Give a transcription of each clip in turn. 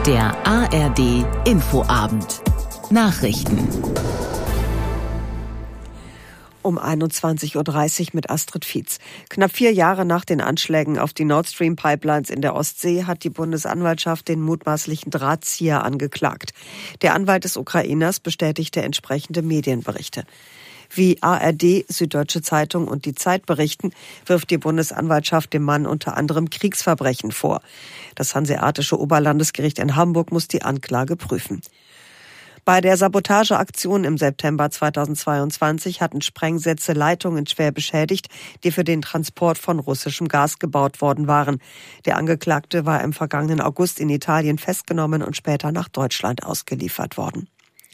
Der ARD Infoabend. Nachrichten. Um 21.30 Uhr mit Astrid Fietz. Knapp 4 Jahre nach den Anschlägen auf die Nord Stream Pipelines in der Ostsee hat die Bundesanwaltschaft den mutmaßlichen Drahtzieher angeklagt. Der Anwalt des Ukrainers bestätigte entsprechende Medienberichte. Wie ARD, Süddeutsche Zeitung und die Zeit berichten, wirft die Bundesanwaltschaft dem Mann unter anderem Kriegsverbrechen vor. Das Hanseatische Oberlandesgericht in Hamburg muss die Anklage prüfen. Bei der Sabotageaktion im September 2022 hatten Sprengsätze Leitungen schwer beschädigt, die für den Transport von russischem Gas gebaut worden waren. Der Angeklagte war im vergangenen August in Italien festgenommen und später nach Deutschland ausgeliefert worden.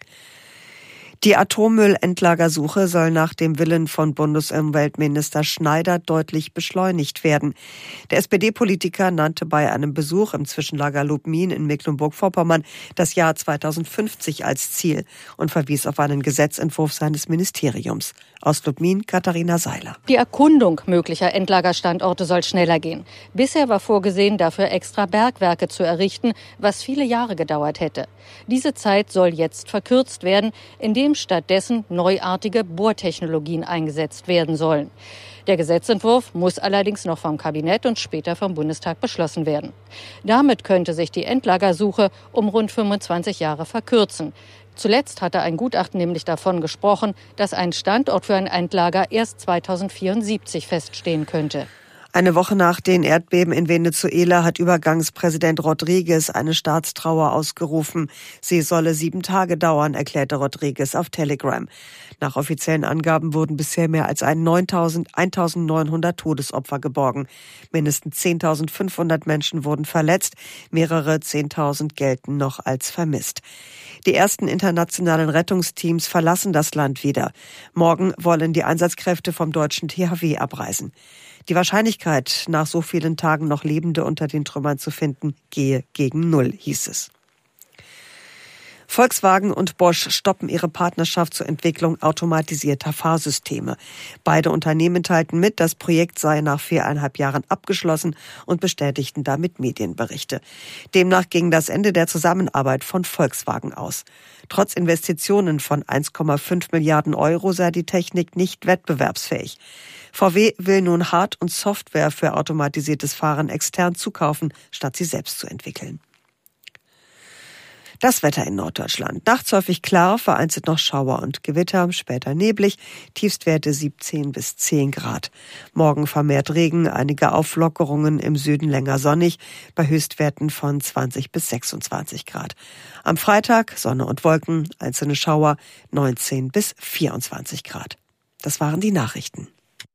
Die Atommüllendlagersuche soll nach dem Willen von Bundesumweltminister Schneider deutlich beschleunigt werden. Der SPD-Politiker nannte bei einem Besuch im Zwischenlager Lubmin in Mecklenburg-Vorpommern das Jahr 2050 als Ziel und verwies auf einen Gesetzentwurf seines Ministeriums. Aus Lubmin, Katharina Seiler. Die Erkundung möglicher Endlagerstandorte soll schneller gehen. Bisher war vorgesehen, dafür extra Bergwerke zu errichten, was viele Jahre gedauert hätte. Diese Zeit soll jetzt verkürzt werden, indem stattdessen neuartige Bohrtechnologien eingesetzt werden sollen. Der Gesetzentwurf muss allerdings noch vom Kabinett und später vom Bundestag beschlossen werden. Damit könnte sich die Endlagersuche um rund 25 Jahre verkürzen. Zuletzt hatte ein Gutachten nämlich davon gesprochen, dass ein Standort für ein Endlager erst 2074 feststehen könnte. Eine Woche nach den Erdbeben in Venezuela hat Übergangspräsident Rodriguez eine Staatstrauer ausgerufen. Sie solle 7 Tage dauern, erklärte Rodriguez auf Telegram. Nach offiziellen Angaben wurden bisher mehr als 1.900 Todesopfer geborgen. Mindestens 10.500 Menschen wurden verletzt, mehrere 10.000 gelten noch als vermisst. Die ersten internationalen Rettungsteams verlassen das Land wieder. Morgen wollen die Einsatzkräfte vom deutschen THW abreisen. Die Wahrscheinlichkeit, nach so vielen Tagen noch Lebende unter den Trümmern zu finden, gehe gegen 0, hieß es. Volkswagen und Bosch stoppen ihre Partnerschaft zur Entwicklung automatisierter Fahrsysteme. Beide Unternehmen teilten mit, das Projekt sei nach 4,5 Jahren abgeschlossen und bestätigten damit Medienberichte. Demnach ging das Ende der Zusammenarbeit von Volkswagen aus. Trotz Investitionen von 1,5 Milliarden Euro sei die Technik nicht wettbewerbsfähig. VW will nun Hard- und Software für automatisiertes Fahren extern zukaufen, statt sie selbst zu entwickeln. Das Wetter in Norddeutschland. Nachts häufig klar, vereinzelt noch Schauer und Gewitter, später neblig, Tiefstwerte 17 bis 10 Grad. Morgen vermehrt Regen, einige Auflockerungen, im Süden länger sonnig, bei Höchstwerten von 20 bis 26 Grad. Am Freitag Sonne und Wolken, einzelne Schauer, 19 bis 24 Grad. Das waren die Nachrichten.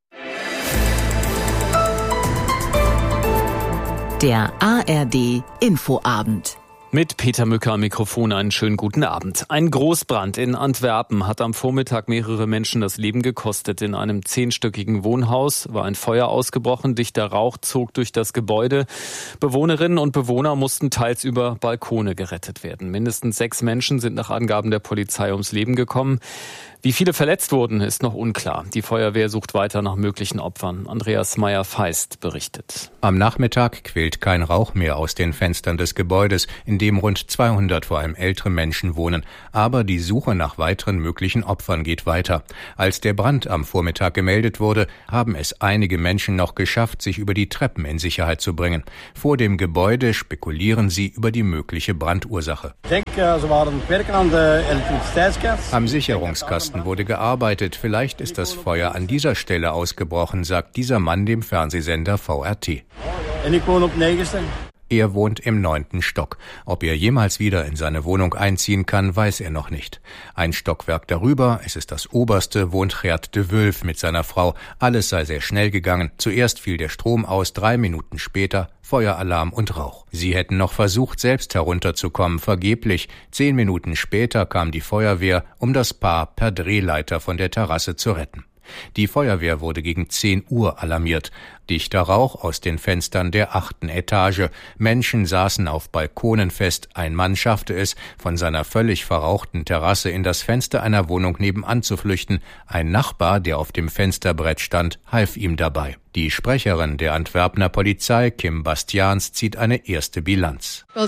Der ARD Infoabend. Mit Peter Mücker am Mikrofon einen schönen guten Abend. Ein Großbrand in Antwerpen hat am Vormittag mehrere Menschen das Leben gekostet. In einem 10-stöckigen Wohnhaus war ein Feuer ausgebrochen. Dichter Rauch zog durch das Gebäude. Bewohnerinnen und Bewohner mussten teils über Balkone gerettet werden. Mindestens 6 Menschen sind nach Angaben der Polizei ums Leben gekommen. Wie viele verletzt wurden, ist noch unklar. Die Feuerwehr sucht weiter nach möglichen Opfern. Andreas Meyer-Feist berichtet. Am Nachmittag quillt kein Rauch mehr aus den Fenstern des Gebäudes, in dem rund 200 vor allem ältere Menschen wohnen. Aber die Suche nach weiteren möglichen Opfern geht weiter. Als der Brand am Vormittag gemeldet wurde, haben es einige Menschen noch geschafft, sich über die Treppen in Sicherheit zu bringen. Vor dem Gebäude spekulieren sie über die mögliche Brandursache. Ich denke, sie waren werken an der Elektrizitätskasten. Am Sicherungskasten wurde gearbeitet. Vielleicht ist das Feuer an dieser Stelle ausgebrochen, sagt dieser Mann dem Fernsehsender VRT. Und ich wohne auf 9. Er wohnt im 9. Stock. Ob er jemals wieder in seine Wohnung einziehen kann, weiß er noch nicht. Ein Stockwerk darüber, es ist das oberste, wohnt Gert de Wulf mit seiner Frau. Alles sei sehr schnell gegangen. Zuerst fiel der Strom aus, 3 Minuten später Feueralarm und Rauch. Sie hätten noch versucht, selbst herunterzukommen, vergeblich. 10 Minuten später kam die Feuerwehr, um das Paar per Drehleiter von der Terrasse zu retten. Die Feuerwehr wurde gegen 10 Uhr alarmiert. Dichter Rauch aus den Fenstern der 8. Etage. Menschen saßen auf Balkonen fest. Ein Mann schaffte es, von seiner völlig verrauchten Terrasse in das Fenster einer Wohnung nebenan zu flüchten. Ein Nachbar, der auf dem Fensterbrett stand, half ihm dabei. Die Sprecherin der Antwerpener Polizei, Kim Bastiaans, zieht eine erste Bilanz. Es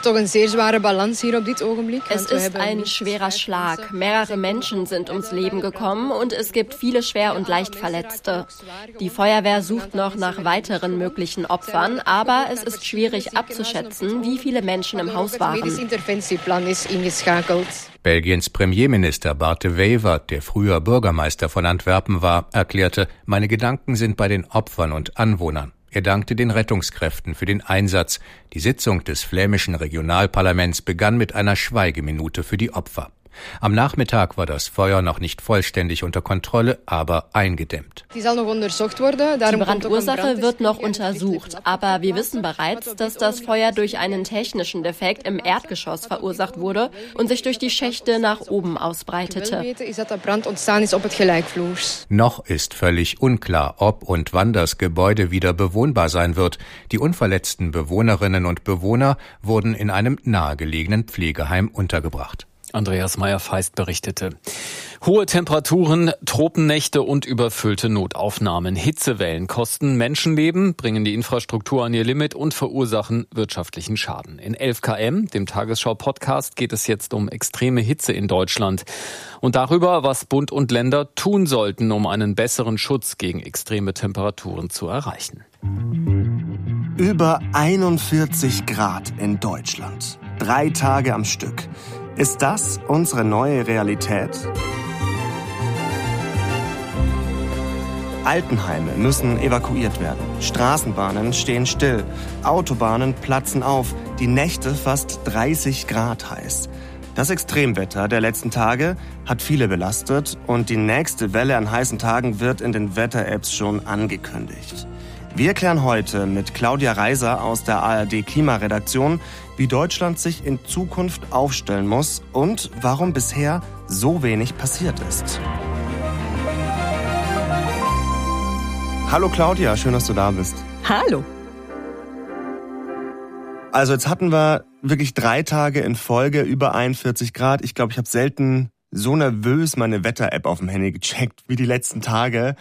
ist ein schwerer Schlag. Mehrere Menschen sind ums Leben gekommen und es gibt viele schwer und leicht Verletzte. Die Feuerwehr sucht noch nach weiteren möglichen Opfern, aber es ist schwierig abzuschätzen, wie viele Menschen im Haus waren. Belgiens Premierminister Bart de Wever, der früher Bürgermeister von Antwerpen war, erklärte, meine Gedanken sind bei den Opfern und Anwohnern. Er dankte den Rettungskräften für den Einsatz. Die Sitzung des flämischen Regionalparlaments begann mit einer Schweigeminute für die Opfer. Am Nachmittag war das Feuer noch nicht vollständig unter Kontrolle, aber eingedämmt. Die Brandursache wird noch untersucht, aber wir wissen bereits, dass das Feuer durch einen technischen Defekt im Erdgeschoss verursacht wurde und sich durch die Schächte nach oben ausbreitete. Noch ist völlig unklar, ob und wann das Gebäude wieder bewohnbar sein wird. Die unverletzten Bewohnerinnen und Bewohner wurden in einem nahegelegenen Pflegeheim untergebracht. Andreas Meyer-Feist berichtete. Hohe Temperaturen, Tropennächte und überfüllte Notaufnahmen. Hitzewellen kosten Menschenleben, bringen die Infrastruktur an ihr Limit und verursachen wirtschaftlichen Schaden. In 11 km, dem Tagesschau-Podcast, geht es jetzt um extreme Hitze in Deutschland und darüber, was Bund und Länder tun sollten, um einen besseren Schutz gegen extreme Temperaturen zu erreichen. Über 41 Grad in Deutschland. 3 Tage am Stück. Ist das unsere neue Realität? Altenheime müssen evakuiert werden. Straßenbahnen stehen still. Autobahnen platzen auf. Die Nächte fast 30 Grad heiß. Das Extremwetter der letzten Tage hat viele belastet und die nächste Welle an heißen Tagen wird in den Wetter-Apps schon angekündigt. Wir erklären heute mit Claudia Reiser aus der ARD-Klimaredaktion, wie Deutschland sich in Zukunft aufstellen muss und warum bisher so wenig passiert ist. Hallo Claudia, schön, dass du da bist. Hallo. Also jetzt hatten wir wirklich 3 Tage in Folge über 41 Grad. Ich glaube, ich habe selten so nervös meine Wetter-App auf dem Handy gecheckt wie die letzten Tage.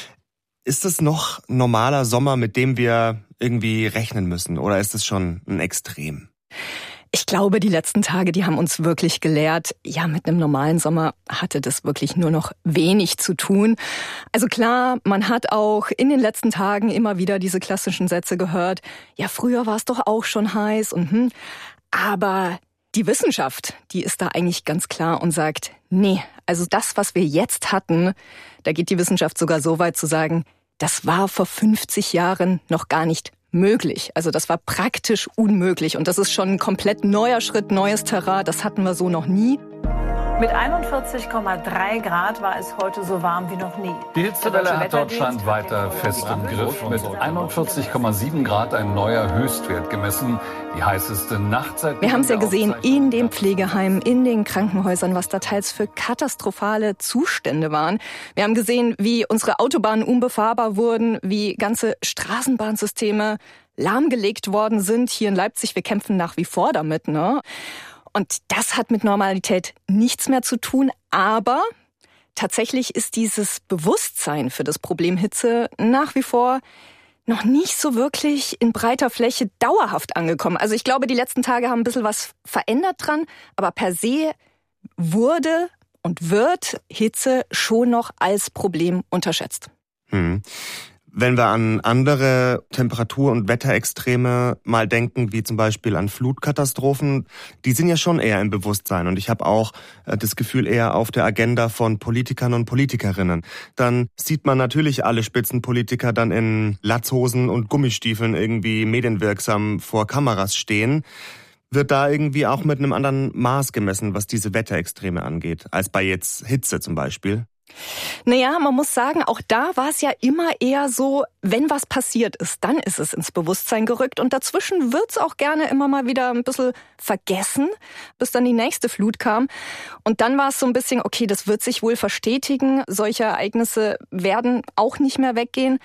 Ist das noch normaler Sommer, mit dem wir irgendwie rechnen müssen? Oder ist es schon ein Extrem? Ich glaube, die letzten Tage, die haben uns wirklich gelehrt, ja, mit einem normalen Sommer hatte das wirklich nur noch wenig zu tun. Also klar, man hat auch in den letzten Tagen immer wieder diese klassischen Sätze gehört, ja, früher war es doch auch schon heiß und aber die Wissenschaft, die ist da eigentlich ganz klar und sagt, nee, also das, was wir jetzt hatten, da geht die Wissenschaft sogar so weit zu sagen, das war vor 50 Jahren noch gar nicht möglich. Also das war praktisch unmöglich. Und das ist schon ein komplett neuer Schritt, neues Terrain. Das hatten wir so noch nie. Mit 41,3 Grad war es heute so warm wie noch nie. Die Hitzewelle hat Deutschland weiter fest im Griff. Mit 41,7 Grad ein neuer Höchstwert gemessen. Die heißeste Nachtzeit. Wir haben es ja gesehen in den Pflegeheimen, in den Krankenhäusern, was da teils für katastrophale Zustände waren. Wir haben gesehen, wie unsere Autobahnen unbefahrbar wurden, wie ganze Straßenbahnsysteme lahmgelegt worden sind. Hier in Leipzig, wir kämpfen nach wie vor damit, ne? Und das hat mit Normalität nichts mehr zu tun, aber tatsächlich ist dieses Bewusstsein für das Problem Hitze nach wie vor noch nicht so wirklich in breiter Fläche dauerhaft angekommen. Also ich glaube, die letzten Tage haben ein bisschen was verändert dran, aber per se wurde und wird Hitze schon noch als Problem unterschätzt. Wenn wir an andere Temperatur- und Wetterextreme mal denken, wie zum Beispiel an Flutkatastrophen, die sind ja schon eher im Bewusstsein. Und ich habe auch das Gefühl eher auf der Agenda von Politikern und Politikerinnen. Dann sieht man natürlich alle Spitzenpolitiker dann in Latzhosen und Gummistiefeln irgendwie medienwirksam vor Kameras stehen. Wird da irgendwie auch mit einem anderen Maß gemessen, was diese Wetterextreme angeht, als bei jetzt Hitze zum Beispiel? Naja, man muss sagen, auch da war es ja immer eher so, wenn was passiert ist, dann ist es ins Bewusstsein gerückt und dazwischen wird's auch gerne immer mal wieder ein bisschen vergessen, bis dann die nächste Flut kam. Und dann war es so ein bisschen, okay, das wird sich wohl verstetigen, solche Ereignisse werden auch nicht mehr weggehen.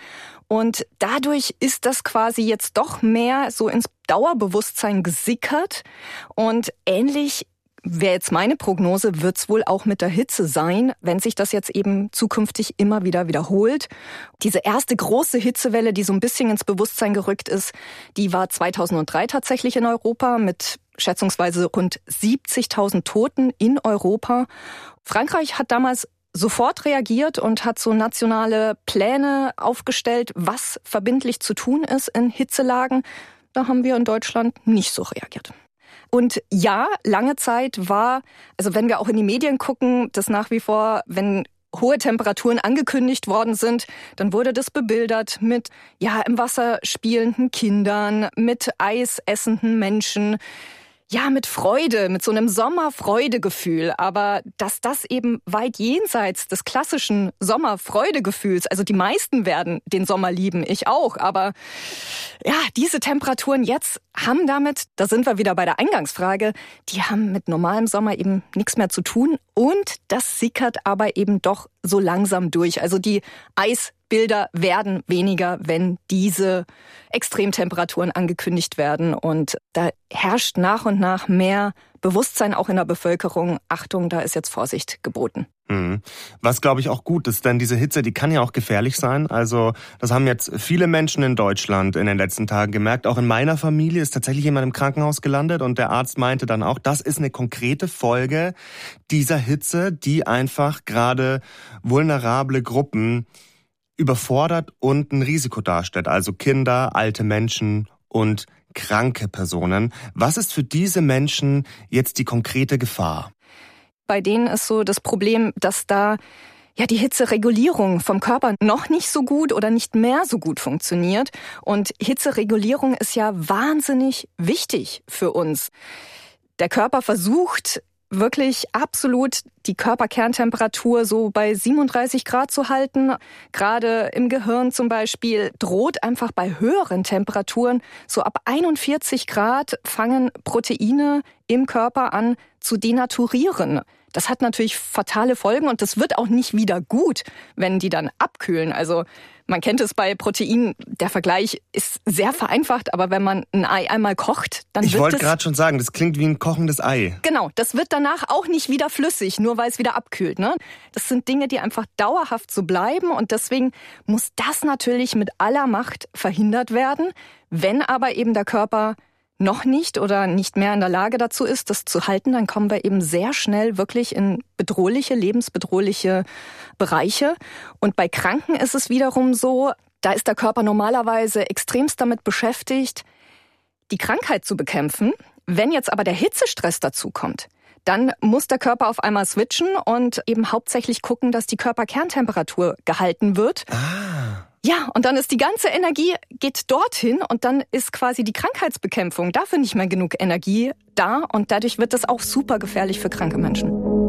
Und dadurch ist das quasi jetzt doch mehr so ins Dauerbewusstsein gesickert. Und ähnlich wäre jetzt meine Prognose, wird es wohl auch mit der Hitze sein, wenn sich das jetzt eben zukünftig immer wieder wiederholt. Diese erste große Hitzewelle, die so ein bisschen ins Bewusstsein gerückt ist, die war 2003 tatsächlich in Europa mit schätzungsweise rund 70.000 Toten in Europa. Frankreich hat damals sofort reagiert und hat so nationale Pläne aufgestellt, was verbindlich zu tun ist in Hitzelagen. Da haben wir in Deutschland nicht so reagiert. Und ja, lange Zeit war, also wenn wir auch in die Medien gucken, das nach wie vor, wenn hohe Temperaturen angekündigt worden sind, dann wurde das bebildert mit, ja, im Wasser spielenden Kindern, mit Eis essenden Menschen, ja, mit Freude, mit so einem Sommerfreudegefühl. Aber dass das eben weit jenseits des klassischen Sommerfreudegefühls, also die meisten werden den Sommer lieben, ich auch, aber ja, diese Temperaturen jetzt haben damit, da sind wir wieder bei der Eingangsfrage, die haben mit normalem Sommer eben nichts mehr zu tun und das sickert aber eben doch so langsam durch. Also die Eisbilder werden weniger, wenn diese Extremtemperaturen angekündigt werden und da herrscht nach und nach mehr Bewusstsein auch in der Bevölkerung. Achtung, da ist jetzt Vorsicht geboten. Was, glaube ich, auch gut ist, denn diese Hitze, die kann ja auch gefährlich sein. Also das haben jetzt viele Menschen in Deutschland in den letzten Tagen gemerkt. Auch in meiner Familie ist tatsächlich jemand im Krankenhaus gelandet und der Arzt meinte dann auch, das ist eine konkrete Folge dieser Hitze, die einfach gerade vulnerable Gruppen überfordert und ein Risiko darstellt. Also Kinder, alte Menschen und kranke Personen. Was ist für diese Menschen jetzt die konkrete Gefahr? Bei denen ist so das Problem, dass da ja die Hitzeregulierung vom Körper noch nicht so gut oder nicht mehr so gut funktioniert. Und Hitzeregulierung ist ja wahnsinnig wichtig für uns. Der Körper versucht wirklich absolut die Körperkerntemperatur so bei 37 Grad zu halten. Gerade im Gehirn zum Beispiel droht einfach bei höheren Temperaturen, so ab 41 Grad fangen Proteine im Körper an zu denaturieren. Das hat natürlich fatale Folgen und das wird auch nicht wieder gut, wenn die dann abkühlen. Also man kennt es bei Proteinen, der Vergleich ist sehr vereinfacht, aber wenn man ein Ei einmal kocht, dann wird es... Ich wollte gerade schon sagen, das klingt wie ein kochendes Ei. Genau, das wird danach auch nicht wieder flüssig, nur weil es wieder abkühlt, ne? Das sind Dinge, die einfach dauerhaft so bleiben und deswegen muss das natürlich mit aller Macht verhindert werden. Wenn aber eben der Körper noch nicht oder nicht mehr in der Lage dazu ist, das zu halten, dann kommen wir eben sehr schnell wirklich in bedrohliche, lebensbedrohliche Bereiche. Und bei Kranken ist es wiederum so, da ist der Körper normalerweise extremst damit beschäftigt, die Krankheit zu bekämpfen. Wenn jetzt aber der Hitzestress dazu kommt, dann muss der Körper auf einmal switchen und eben hauptsächlich gucken, dass die Körperkerntemperatur gehalten wird. Ja, und dann ist die ganze Energie geht dorthin und dann ist quasi die Krankheitsbekämpfung dafür nicht mehr genug Energie da und dadurch wird das auch super gefährlich für kranke Menschen.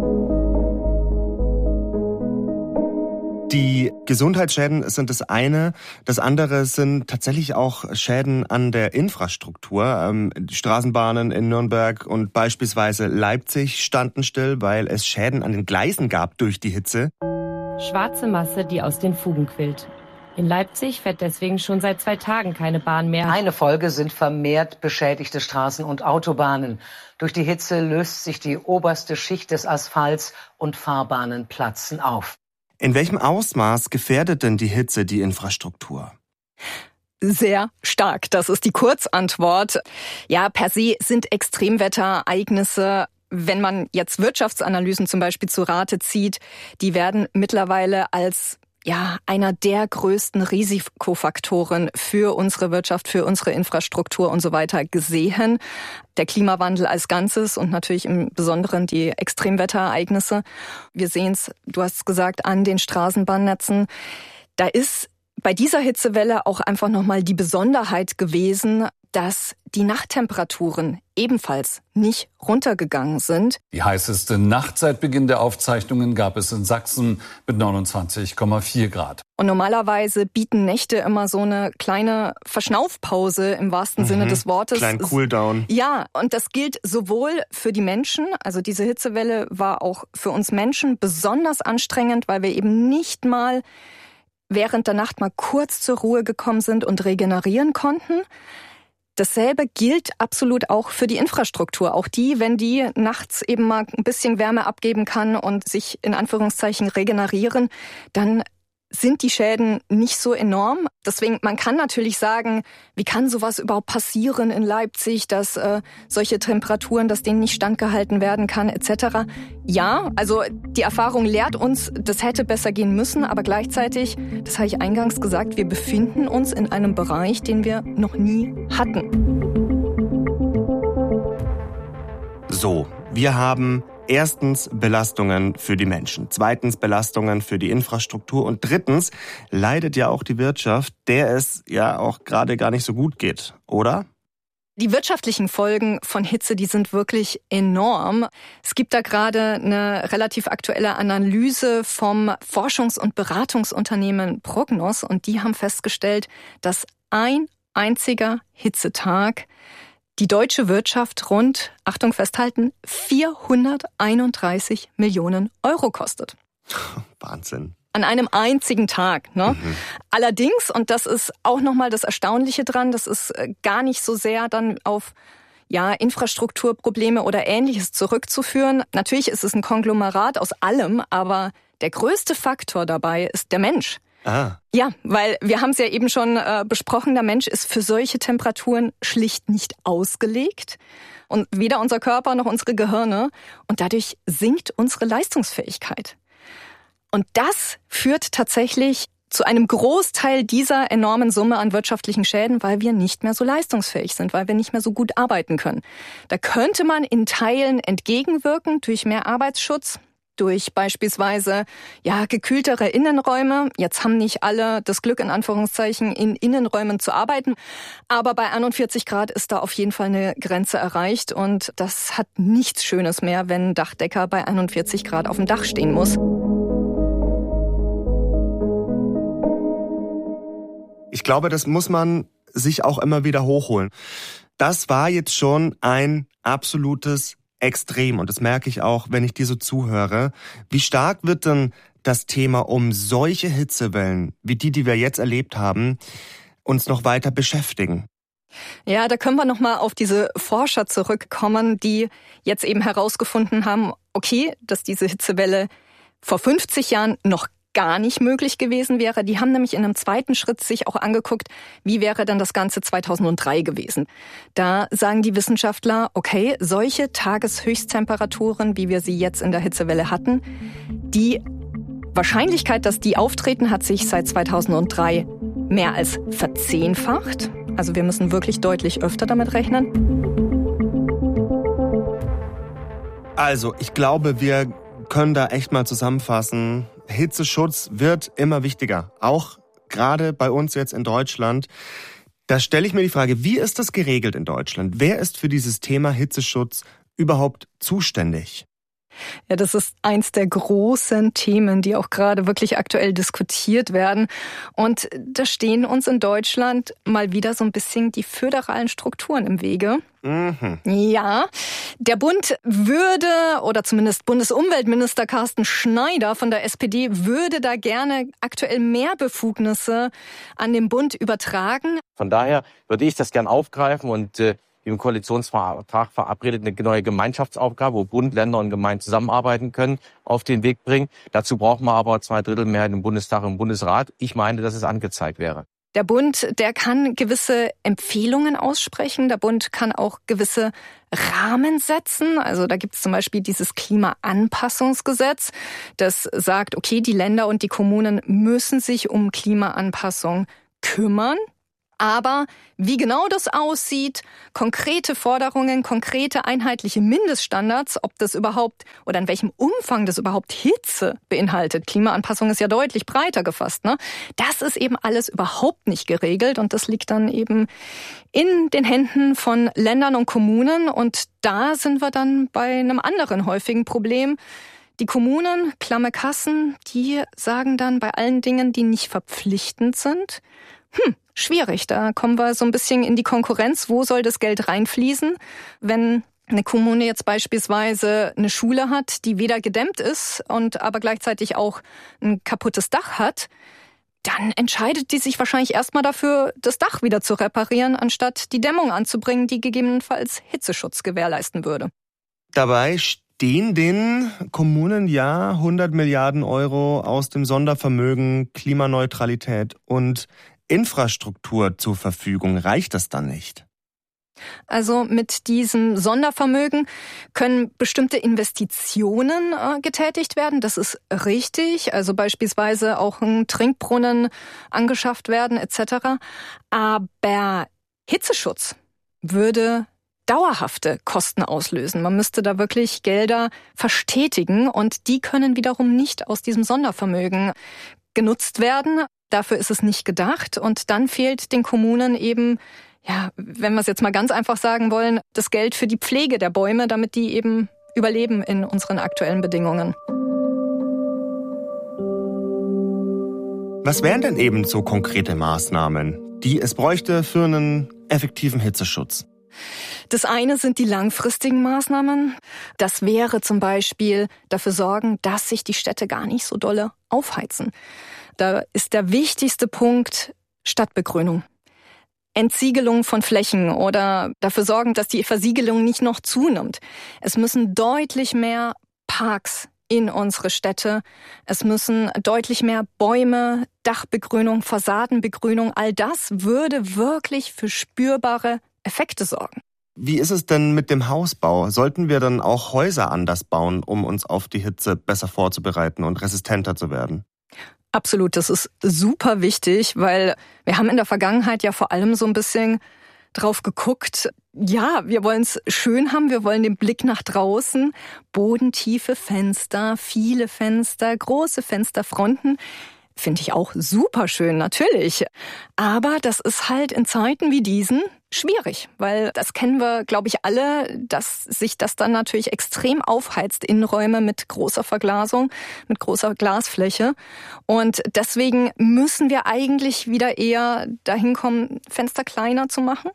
Die Gesundheitsschäden sind das eine. Das andere sind tatsächlich auch Schäden an der Infrastruktur. Straßenbahnen in Nürnberg und beispielsweise Leipzig standen still, weil es Schäden an den Gleisen gab durch die Hitze. Schwarze Masse, die aus den Fugen quillt. In Leipzig fährt deswegen schon seit 2 Tagen keine Bahn mehr. Eine Folge sind vermehrt beschädigte Straßen und Autobahnen. Durch die Hitze löst sich die oberste Schicht des Asphalts und Fahrbahnen platzen auf. In welchem Ausmaß gefährdet denn die Hitze die Infrastruktur? Sehr stark, das ist die Kurzantwort. Ja, per se sind Extremwetterereignisse, wenn man jetzt Wirtschaftsanalysen zum Beispiel zu Rate zieht, die werden mittlerweile als einer der größten Risikofaktoren für unsere Wirtschaft, für unsere Infrastruktur und so weiter gesehen. Der Klimawandel als Ganzes und natürlich im Besonderen die Extremwetterereignisse. Wir sehen es, du hast es gesagt, an den Straßenbahnnetzen. Da ist bei dieser Hitzewelle auch einfach nochmal die Besonderheit gewesen, dass die Nachttemperaturen ebenfalls nicht runtergegangen sind. Die heißeste Nacht seit Beginn der Aufzeichnungen gab es in Sachsen mit 29,4 Grad. Und normalerweise bieten Nächte immer so eine kleine Verschnaufpause im wahrsten Sinne des Wortes. Kleinen Cooldown. Ja, und das gilt sowohl für die Menschen, also diese Hitzewelle war auch für uns Menschen besonders anstrengend, weil wir eben nicht mal während der Nacht mal kurz zur Ruhe gekommen sind und regenerieren konnten. Dasselbe gilt absolut auch für die Infrastruktur. Auch die, wenn die nachts eben mal ein bisschen Wärme abgeben kann und sich in Anführungszeichen regenerieren, dann sind die Schäden nicht so enorm. Deswegen, man kann natürlich sagen, wie kann sowas überhaupt passieren in Leipzig, dass solche Temperaturen, dass denen nicht standgehalten werden kann, etc. Ja, also die Erfahrung lehrt uns, das hätte besser gehen müssen, aber gleichzeitig, das habe ich eingangs gesagt, wir befinden uns in einem Bereich, den wir noch nie hatten. So, wir haben erstens Belastungen für die Menschen, zweitens Belastungen für die Infrastruktur und drittens leidet ja auch die Wirtschaft, der es ja auch gerade gar nicht so gut geht, oder? Die wirtschaftlichen Folgen von Hitze, die sind wirklich enorm. Es gibt da gerade eine relativ aktuelle Analyse vom Forschungs- und Beratungsunternehmen Prognos und die haben festgestellt, dass ein einziger Hitzetag die deutsche Wirtschaft rund, Achtung festhalten, 431 Millionen Euro kostet. Wahnsinn. An einem einzigen Tag, ne? Allerdings, und das ist auch nochmal das Erstaunliche dran, das ist gar nicht so sehr dann auf Infrastrukturprobleme oder Ähnliches zurückzuführen. Natürlich ist es ein Konglomerat aus allem, aber der größte Faktor dabei ist der Mensch. Ah. Ja, weil wir haben es ja eben schon besprochen, der Mensch ist für solche Temperaturen schlicht nicht ausgelegt. Und weder unser Körper noch unsere Gehirne. Und dadurch sinkt unsere Leistungsfähigkeit. Und das führt tatsächlich zu einem Großteil dieser enormen Summe an wirtschaftlichen Schäden, weil wir nicht mehr so leistungsfähig sind, weil wir nicht mehr so gut arbeiten können. Da könnte man in Teilen entgegenwirken durch mehr Arbeitsschutz, durch beispielsweise gekühltere Innenräume. Jetzt haben nicht alle das Glück, in Anführungszeichen, in Innenräumen zu arbeiten. Aber bei 41 Grad ist da auf jeden Fall eine Grenze erreicht. Und das hat nichts Schönes mehr, wenn ein Dachdecker bei 41 Grad auf dem Dach stehen muss. Ich glaube, das muss man sich auch immer wieder hochholen. Das war jetzt schon ein absolutes Extrem. Und das merke ich auch, wenn ich dir so zuhöre. Wie stark wird denn das Thema um solche Hitzewellen, wie die wir jetzt erlebt haben, uns noch weiter beschäftigen? Ja, da können wir nochmal auf diese Forscher zurückkommen, die jetzt eben herausgefunden haben, okay, dass diese Hitzewelle vor 50 Jahren noch gar nicht möglich gewesen wäre. Die haben nämlich in einem zweiten Schritt sich auch angeguckt, wie wäre dann das Ganze 2003 gewesen. Da sagen die Wissenschaftler, okay, solche Tageshöchsttemperaturen, wie wir sie jetzt in der Hitzewelle hatten, die Wahrscheinlichkeit, dass die auftreten, hat sich seit 2003 mehr als verzehnfacht. Also wir müssen wirklich deutlich öfter damit rechnen. Also, ich glaube, wir können da echt mal zusammenfassen. Hitzeschutz wird immer wichtiger, auch gerade bei uns jetzt in Deutschland. Da stelle ich mir die Frage, wie ist das geregelt in Deutschland? Wer ist für dieses Thema Hitzeschutz überhaupt zuständig? Ja, das ist eins der großen Themen, die auch gerade wirklich aktuell diskutiert werden. Und da stehen uns in Deutschland mal wieder so ein bisschen die föderalen Strukturen im Wege. Mhm. Ja, der Bund würde, oder zumindest Bundesumweltminister Carsten Schneider von der SPD, würde da gerne aktuell mehr Befugnisse an den Bund übertragen. Von daher würde ich das gern aufgreifen und im Koalitionsvertrag verabredet eine neue Gemeinschaftsaufgabe, wo Bund, Länder und Gemeinden zusammenarbeiten können, auf den Weg bringen. Dazu braucht man aber 2/3 Mehrheit im Bundestag und im Bundesrat. Ich meine, dass es angezeigt wäre. Der Bund, der kann gewisse Empfehlungen aussprechen. Der Bund kann auch gewisse Rahmen setzen. Also da gibt es zum Beispiel dieses Klimaanpassungsgesetz, das sagt, okay, die Länder und die Kommunen müssen sich um Klimaanpassung kümmern. Aber wie genau das aussieht, konkrete Forderungen, konkrete einheitliche Mindeststandards, ob das überhaupt oder in welchem Umfang das überhaupt Hitze beinhaltet. Klimaanpassung ist ja deutlich breiter gefasst, ne? Das ist eben alles überhaupt nicht geregelt und das liegt dann eben in den Händen von Ländern und Kommunen. Und da sind wir dann bei einem anderen häufigen Problem. Die Kommunen, klamme Kassen, die sagen dann bei allen Dingen, die nicht verpflichtend sind, schwierig, da kommen wir so ein bisschen in die Konkurrenz. Wo soll das Geld reinfließen? Wenn eine Kommune jetzt beispielsweise eine Schule hat, die weder gedämmt ist und aber gleichzeitig auch ein kaputtes Dach hat, dann entscheidet die sich wahrscheinlich erstmal dafür, das Dach wieder zu reparieren, anstatt die Dämmung anzubringen, die gegebenenfalls Hitzeschutz gewährleisten würde. Dabei stehen den Kommunen ja 100 Milliarden Euro aus dem Sondervermögen Klimaneutralität und Infrastruktur zur Verfügung. Reicht das dann nicht? Also mit diesem Sondervermögen können bestimmte Investitionen getätigt werden. Das ist richtig. Also beispielsweise auch ein Trinkbrunnen angeschafft werden etc. Aber Hitzeschutz würde dauerhafte Kosten auslösen. Man müsste da wirklich Gelder verstetigen und die können wiederum nicht aus diesem Sondervermögen genutzt werden. Dafür ist es nicht gedacht und dann fehlt den Kommunen eben, ja, wenn wir es jetzt mal ganz einfach sagen wollen, das Geld für die Pflege der Bäume, damit die eben überleben in unseren aktuellen Bedingungen. Was wären denn eben so konkrete Maßnahmen, die es bräuchte für einen effektiven Hitzeschutz? Das eine sind die langfristigen Maßnahmen. Das wäre zum Beispiel dafür sorgen, dass sich die Städte gar nicht so dolle aufheizen. Da ist der wichtigste Punkt Stadtbegrünung. Entsiegelung von Flächen oder dafür sorgen, dass die Versiegelung nicht noch zunimmt. Es müssen deutlich mehr Parks in unsere Städte. Es müssen deutlich mehr Bäume, Dachbegrünung, Fassadenbegrünung. All das würde wirklich für spürbare Effekte sorgen. Wie ist es denn mit dem Hausbau? Sollten wir dann auch Häuser anders bauen, um uns auf die Hitze besser vorzubereiten und resistenter zu werden? Absolut, das ist super wichtig, weil wir haben in der Vergangenheit ja vor allem so ein bisschen drauf geguckt, ja, wir wollen es schön haben, wir wollen den Blick nach draußen, bodentiefe Fenster, viele Fenster, große Fensterfronten. Finde ich auch super schön, natürlich. Aber das ist halt in Zeiten wie diesen schwierig, weil das kennen wir, glaube ich, alle, dass sich das dann natürlich extrem aufheizt, Innenräume mit großer Verglasung, mit großer Glasfläche. Und deswegen müssen wir eigentlich wieder eher dahin kommen, Fenster kleiner zu machen.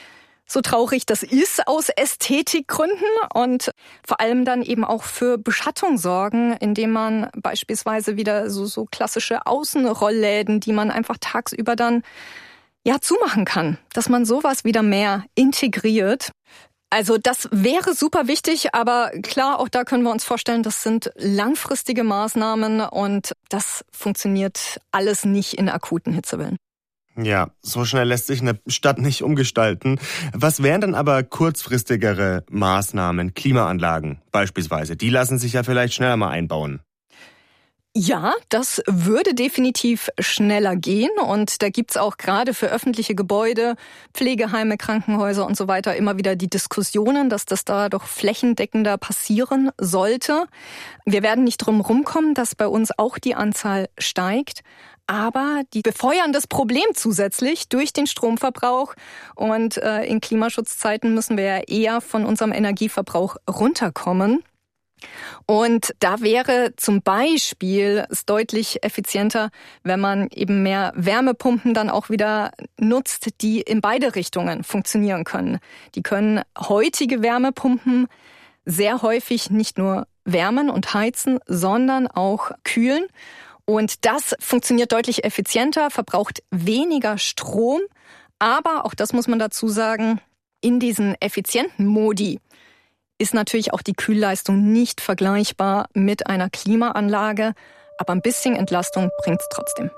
So traurig das ist aus Ästhetikgründen und vor allem dann eben auch für Beschattung sorgen, indem man beispielsweise wieder so klassische Außenrollläden, die man einfach tagsüber dann zumachen kann, dass man sowas wieder mehr integriert. Also das wäre super wichtig, aber klar, auch da können wir uns vorstellen, das sind langfristige Maßnahmen und das funktioniert alles nicht in akuten Hitzewellen. Ja, so schnell lässt sich eine Stadt nicht umgestalten. Was wären denn aber kurzfristigere Maßnahmen, Klimaanlagen beispielsweise? Die lassen sich ja vielleicht schneller mal einbauen. Ja, das würde definitiv schneller gehen und da gibt's auch gerade für öffentliche Gebäude, Pflegeheime, Krankenhäuser und so weiter immer wieder die Diskussionen, dass das da doch flächendeckender passieren sollte. Wir werden nicht drum rumkommen, dass bei uns auch die Anzahl steigt. Aber die befeuern das Problem zusätzlich durch den Stromverbrauch. Und in Klimaschutzzeiten müssen wir ja eher von unserem Energieverbrauch runterkommen. Und da wäre zum Beispiel es deutlich effizienter, wenn man eben mehr Wärmepumpen dann auch wieder nutzt, die in beide Richtungen funktionieren können. Die können heutige Wärmepumpen sehr häufig nicht nur wärmen und heizen, sondern auch kühlen. Und das funktioniert deutlich effizienter, verbraucht weniger Strom. Aber, auch das muss man dazu sagen, in diesen effizienten Modi ist natürlich auch die Kühlleistung nicht vergleichbar mit einer Klimaanlage. Aber ein bisschen Entlastung bringt's trotzdem.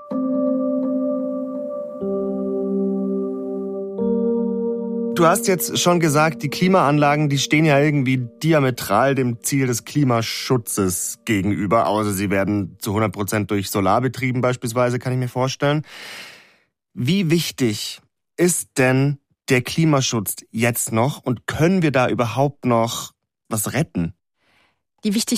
Du hast jetzt schon gesagt, die Klimaanlagen, die stehen ja irgendwie diametral dem Ziel des Klimaschutzes gegenüber, außer sie werden zu 100% durch Solar betrieben beispielsweise, kann ich mir vorstellen. Wie wichtig ist denn der Klimaschutz jetzt noch und können wir da überhaupt noch was retten? Die Wichtigkeit